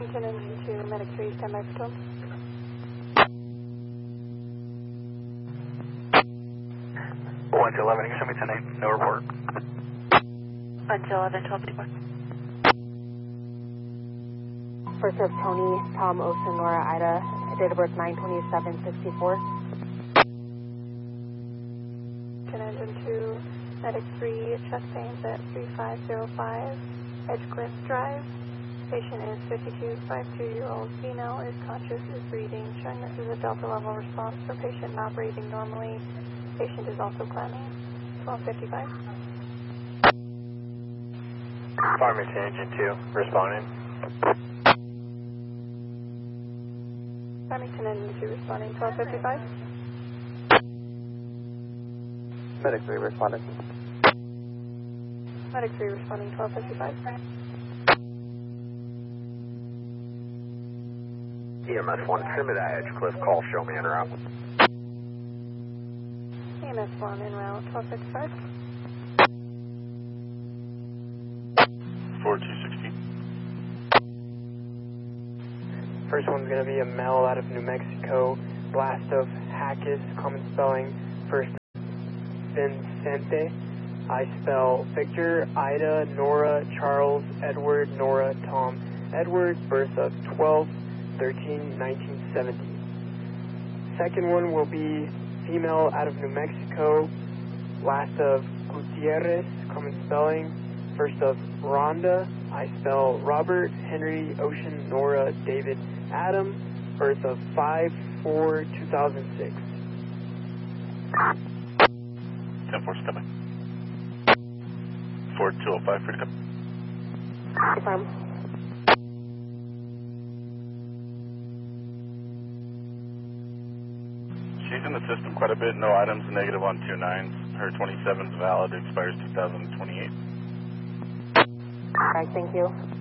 10 engine 2, medic 3, stand by for 12. One to 11, you can show me 10-8, no report. 1 to 11, 12 people. First serve Tony, Tom, Ocean, Nora, Ida, date of birth 9/27/64. 10 engine 2, medic 3, chest pains at 3505 Edgecliff Drive. Patient is 52-year-old female, is conscious, is breathing, showing this is a Delta level response for patient not breathing normally. Patient is also climbing. 1255. Farmington engine 2, responding. Farmington engine 2 responding. 1255. Medic 3 responding. Medic 3 responding. 1255. EMS 1, send me that Edgecliff call, show me en route. EMS 1 en route. 1255. 4260. First one's going to be a male out of New Mexico, blast of Hackis, common spelling, first Vincente. I spell Victor, Ida, Nora, Charles, Edward, Nora, Tom, Edward, birth of 12/13/1970. Second one will be female out of New Mexico, last of Gutierrez, common spelling, first of Rhonda. I spell Robert, Henry, Ocean, Nora, David, Adam, birth of 5/4/2006. 10-4's coming. 4205, free to come. Confirm. She's in the system quite a bit, no items, negative on 29s. Her 27's valid, expires 2028. All right, thank you.